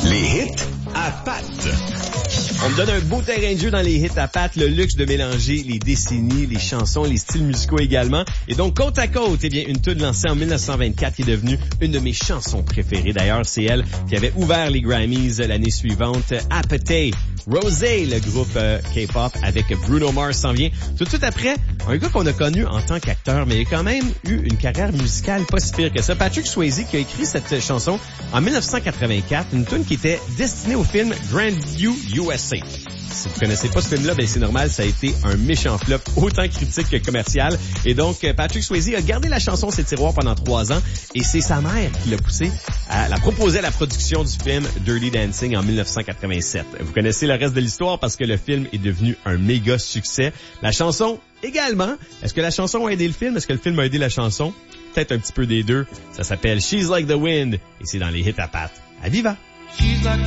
Les hits à Pat. On me donne un beau terrain de jeu dans les hits à Pat, le luxe de mélanger les décennies, les chansons, les styles musicaux également. Et donc, côte à côte, eh bien, une tune lancée en 1924 qui est devenue une de mes chansons préférées. D'ailleurs, c'est elle qui avait ouvert les Grammys l'année suivante. Appetite. Rosé, le groupe K-pop avec Bruno Mars s'en vient. Tout de suite après, un gars qu'on a connu en tant qu'acteur, mais il a quand même eu une carrière musicale pas si pire que ça. Patrick Swayze qui a écrit cette chanson en 1984, une tune qui était destinée au film Grandview USA. Si vous connaissez pas ce film-là, ben c'est normal, ça a été un méchant flop, autant critique que commercial. Et donc, Patrick Swayze a gardé la chanson ses tiroirs pendant 3 ans, et c'est sa mère qui l'a poussé à la proposer à la production du film Dirty Dancing en 1987. Vous connaissez le reste de l'histoire parce que le film est devenu un méga succès. La chanson également. Est-ce que la chanson a aidé le film? Est-ce que le film a aidé la chanson? Peut-être un petit peu des deux. Ça s'appelle She's Like the Wind, et c'est dans les hits à Pat. À Viva! She's like